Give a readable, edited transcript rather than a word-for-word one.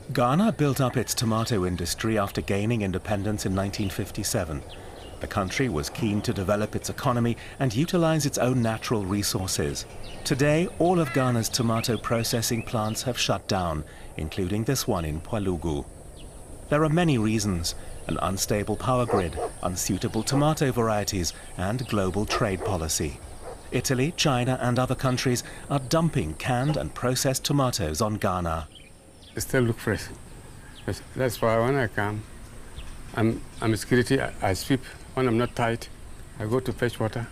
Ghana built up its tomato industry after gaining independence in 1957. The country was keen to develop its economy and utilize its own natural resources. Today, all of Ghana's tomato processing plants have shut down, including this one in Pwalugu. There are many reasons: an unstable power grid, unsuitable tomato varieties, and global trade policy. Italy, China, and other countries are dumping canned and processed tomatoes on Ghana. It still look fresh. That's why when I come, I'm a security. I sweep. When I'm not tight, I go to fetch water